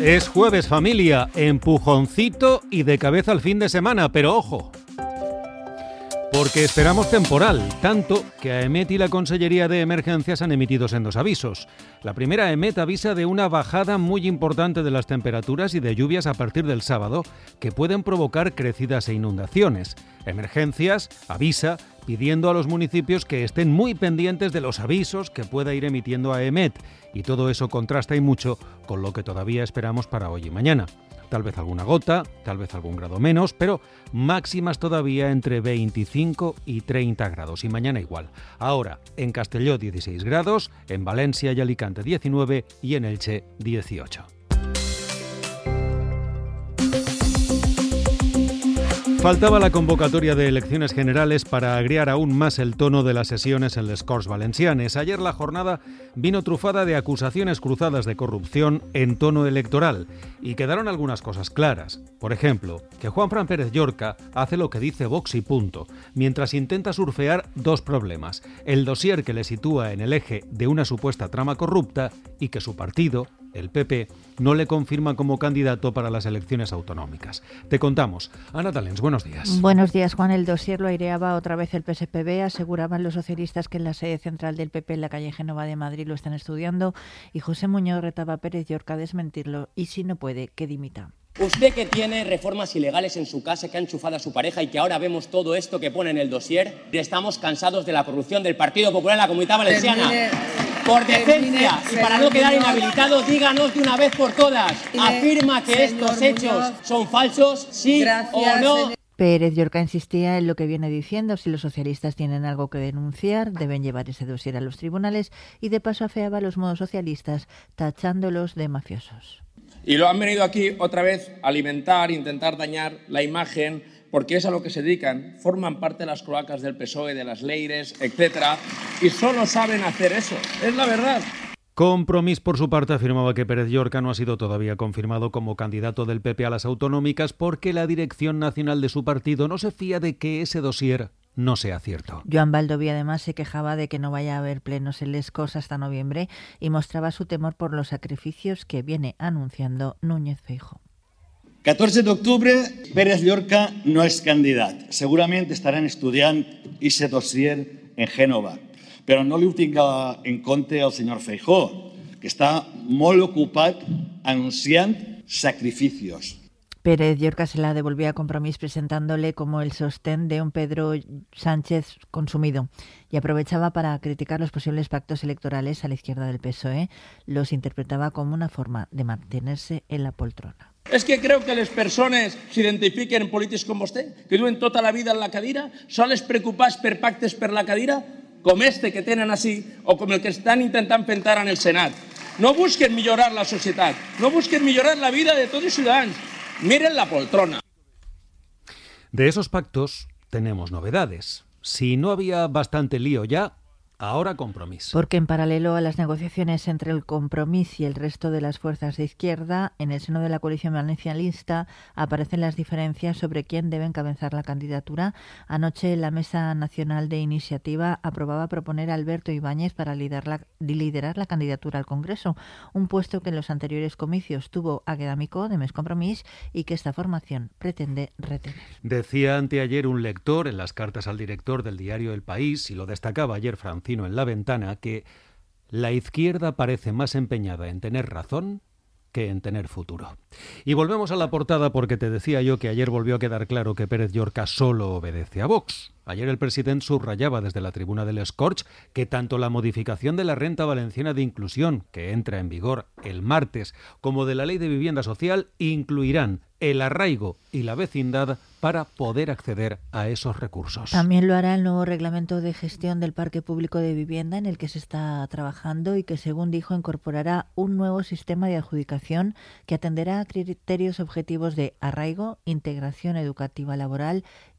Es jueves, familia, empujoncito y de cabeza al fin de semana, pero ojo, porque esperamos temporal, tanto que AEMET y la Consellería de Emergencias han emitido sendos avisos. La primera, AEMET avisa de una bajada muy importante de las temperaturas y de lluvias a partir del sábado que pueden provocar crecidas e inundaciones. Emergencias avisa pidiendo a los municipios que estén muy pendientes de los avisos que pueda ir emitiendo AEMET, y todo eso contrasta y mucho con lo que todavía esperamos para hoy y mañana. Tal vez alguna gota, tal vez algún grado menos, pero máximas todavía entre 25 y 30 grados. Y mañana igual. Ahora, en Castelló 16 grados, en Valencia y Alicante 19 y en Elche 18. Faltaba la convocatoria de elecciones generales para agriar aún más el tono de las sesiones en les Corts Valencianes. Ayer la jornada vino trufada de acusaciones cruzadas de corrupción en tono electoral y quedaron algunas cosas claras. Por ejemplo, que Juanfran Pérez Llorca hace lo que dice Vox y punto, mientras intenta surfear dos problemas: el dossier que le sitúa en el eje de una supuesta trama corrupta y que su partido, el PP, no le confirma como candidato para las elecciones autonómicas. Te contamos. Ana Talens, buenos días. Buenos días, Juan. El dossier lo aireaba otra vez el PSPB. Aseguraban los socialistas que en la sede central del PP en la calle Génova de Madrid lo están estudiando, y José Muñoz retaba a Pérez Llorca a desmentirlo y, si no puede, que dimita. Usted, que tiene reformas ilegales en su casa, que ha enchufado a su pareja y que ahora vemos todo esto que pone en el dossier, estamos cansados de la corrupción del Partido Popular en la Comunidad Valenciana. Por decencia y para no quedar inhabilitado, díganos de una vez por todas, ¿afirma que estos hechos son falsos, sí o no? Pérez Llorca insistía en lo que viene diciendo: si los socialistas tienen algo que denunciar, deben llevar ese dossier a los tribunales, y de paso afeaba a los modos socialistas, tachándolos de mafiosos. Y lo han venido aquí otra vez a alimentar, intentar dañar la imagen, porque es a lo que se dedican. Forman parte de las cloacas del PSOE, de las Leires, etcétera, y solo saben hacer eso. Es la verdad. Compromís, por su parte, afirmaba que Pérez Llorca no ha sido todavía confirmado como candidato del PP a las autonómicas porque la dirección nacional de su partido no se fía de que ese dossier no sea cierto. Joan Baldoví además se quejaba de que no vaya a haber plenos en les Corts hasta noviembre y mostraba su temor por los sacrificios que viene anunciando Núñez Feijóo. 14 d'octubre, Pérez Llorca no és candidat. Segurament estaran estudiant ese dossier en Génova, però no li ho tinga en compte el senyor Feijóo, que està molt ocupat anunciant sacrificios. Pérez Llorca se la devolvía a Compromís presentándole como el sostén de un Pedro Sánchez consumido, y aprovechaba para criticar los posibles pactos electorales a la izquierda del PSOE. Los interpretava como una forma de mantenerse en la poltrona. És que creu que les persones s'identifiquen en polítics com vostè, que duen tota la vida en la cadira, sols preocupats per pactes per la cadira, com este que tenen així, o com el que estan intentant fer en el Senat. No busquen millorar la societat, no busquen millorar la vida de tots els ciutadans. Miren la poltrona. De esos pactos tenemos novedades. Si no había bastante lío ya, ahora Compromís. Porque en paralelo a las negociaciones entre el Compromís y el resto de las fuerzas de izquierda, en el seno de la coalición valencianista aparecen las diferencias sobre quién debe encabezar la candidatura. Anoche la Mesa Nacional de Iniciativa aprobaba proponer a Alberto Ibáñez para liderar la candidatura al Congreso, un puesto que en los anteriores comicios tuvo Águeda Micó de Més Compromís y que esta formación pretende retener. Decía anteayer un lector en las cartas al director del diario El País, y lo destacaba ayer Francino en La Ventana, que la izquierda parece más empeñada en tener razón que en tener futuro. Y volvemos a la portada porque te decía yo que ayer volvió a quedar claro que Pérez Llorca solo obedece a Vox. Ayer el presidente subrayaba desde la tribuna del les Corts que tanto la modificación de la renta valenciana de inclusión, que entra en vigor el martes, como de la ley de vivienda social incluirán el arraigo y la vecindad para poder acceder a esos recursos. También lo hará el nuevo reglamento de gestión del parque público de vivienda en el que se está trabajando y que, según dijo, incorporará un nuevo sistema de adjudicación que atenderá a criterios objetivos de arraigo, integración educativa laboral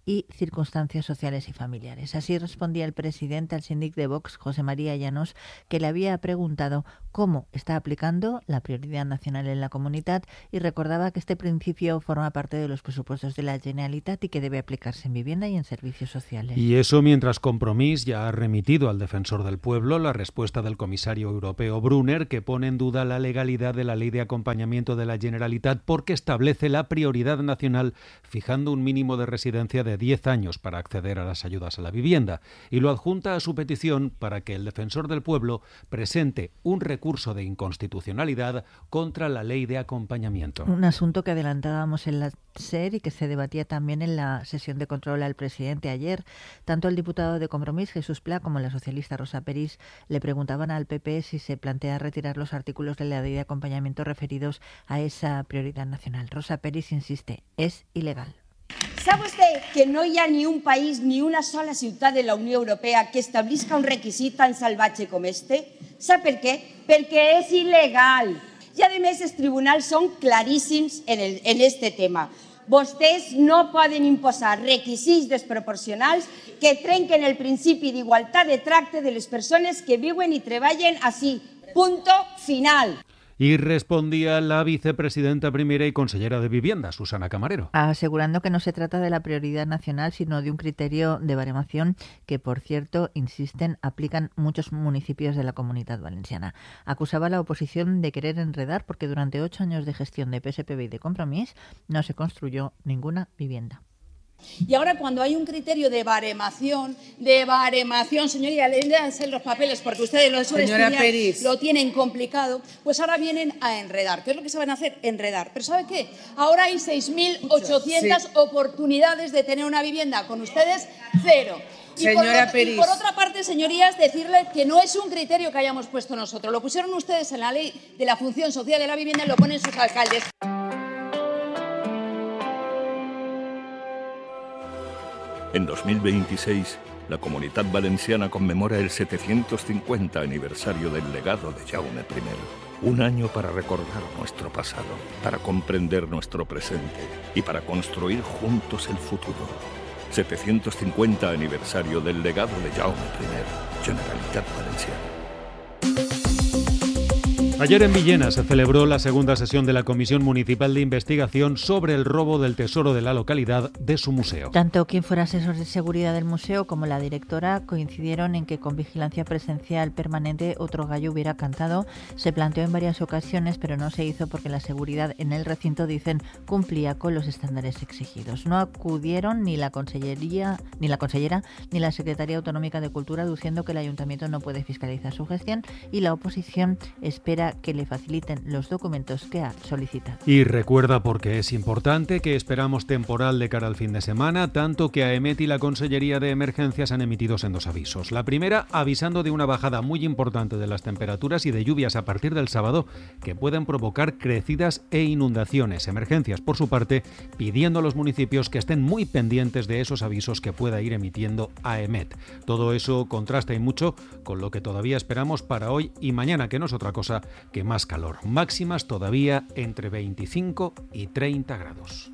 y circunstancias sociales y familiares. Así respondía el presidente al síndic de Vox, José María Llanos, que le había preguntado cómo está aplicando la prioridad nacional en la Comunitat y recordaba que este principio forma parte de los presupuestos de la Generalitat y que debe aplicarse en vivienda y en servicios sociales. Y eso mientras Compromís ya ha remitido al Defensor del Pueblo la respuesta del comisario europeo Brunner, que pone en duda la legalidad de la ley de acompañamiento de la Generalitat porque establece la prioridad nacional fijando un mínimo de residencia de 10 años para acceder a las ayudas a la vivienda, y lo adjunta a su petición para que el Defensor del Pueblo presente un recurso de inconstitucionalidad contra la ley de acompañamiento. Un asunto que adelantábamos en la SER y que se debatía también en la sesión de control al presidente ayer. Tanto el diputado de Compromís, Jesús Pla, como la socialista Rosa Peris le preguntaban al PP si se plantea retirar los artículos de la ley de acompañamiento referidos a esa prioridad nacional. Rosa Peris insiste, es ilegal. Sap vostè que no hi ha ni un país ni una sola ciutat de la Unió Europea que establisca un requisit tan salvatge com este? Sap per què? Perquè és il·legal. I a més els tribunals són claríssims en este tema. Vostès no poden imposar requisits desproporcionals que trenquen el principi d'igualtat de tracte de les persones que viuen i treballen ací. Punto final. Y respondía la vicepresidenta primera y consellera de Vivienda, Susana Camarero, asegurando que no se trata de la prioridad nacional, sino de un criterio de baremación que, por cierto, insisten, aplican muchos municipios de la Comunidad Valenciana. Acusaba a la oposición de querer enredar porque durante 8 años de gestión de PSPV y de Compromís no se construyó ninguna vivienda. Y ahora cuando hay un criterio de baremación, señoría, léanse los papeles porque ustedes lo tienen complicado, pues ahora vienen a enredar. ¿Qué es lo que saben hacer? Enredar. Pero ¿sabe qué? Ahora hay 6.800 oportunidades de tener una vivienda. Con ustedes, 0. Y por otra parte, señorías, decirles que no es un criterio que hayamos puesto nosotros. Lo pusieron ustedes en la ley de la función social de la vivienda y lo ponen sus alcaldes. En 2026, la Comunitat Valenciana conmemora el 750 aniversario del legado de Jaume I. Un año para recordar nuestro pasado, para comprender nuestro presente y para construir juntos el futuro. 750 aniversario del legado de Jaume I, Generalitat Valenciana. Ayer en Villena se celebró la segunda sesión de la Comisión Municipal de Investigación sobre el robo del tesoro de la localidad de su museo. Tanto quien fuera asesor de seguridad del museo como la directora coincidieron en que con vigilancia presencial permanente otro gallo hubiera cantado. Se planteó en varias ocasiones, pero no se hizo porque la seguridad en el recinto, dicen, cumplía con los estándares exigidos. No acudieron ni la consellera ni la Secretaría Autonómica de Cultura, aduciendo que el ayuntamiento no puede fiscalizar su gestión, y la oposición espera que le faciliten los documentos que ha solicitado. Y recuerda, porque es importante, que esperamos temporal de cara al fin de semana, tanto que AEMET y la Consellería de Emergencias han emitido sendos avisos. La primera, avisando de una bajada muy importante de las temperaturas y de lluvias a partir del sábado que pueden provocar crecidas e inundaciones. Emergencias, por su parte, pidiendo a los municipios que estén muy pendientes de esos avisos que pueda ir emitiendo AEMET. Todo eso contrasta y mucho con lo que todavía esperamos para hoy y mañana, que no es otra cosa que más calor. Máximas todavía entre 25 y 30 grados.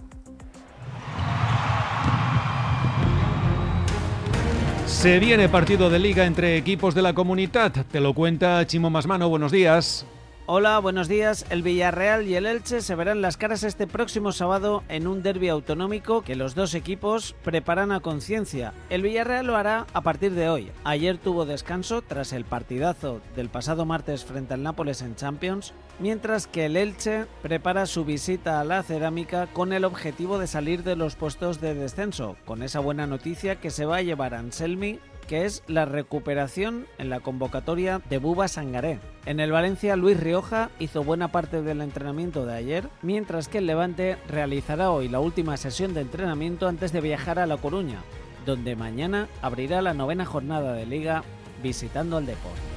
Se viene partido de liga entre equipos de la Comunitat. Te lo cuenta Chimo Masmano. Buenos días. Hola, buenos días. El Villarreal y el Elche se verán las caras este próximo sábado en un derbi autonómico que los dos equipos preparan a conciencia. El Villarreal lo hará a partir de hoy. Ayer tuvo descanso tras el partidazo del pasado martes frente al Nápoles en Champions, mientras que el Elche prepara su visita a la Cerámica con el objetivo de salir de los puestos de descenso, con esa buena noticia que se va a llevar Anselmi, que es la recuperación en la convocatoria de Buba Sangaré. En el Valencia, Luis Rioja hizo buena parte del entrenamiento de ayer, mientras que el Levante realizará hoy la última sesión de entrenamiento antes de viajar a La Coruña, donde mañana abrirá la 9ª jornada de Liga visitando al Depor.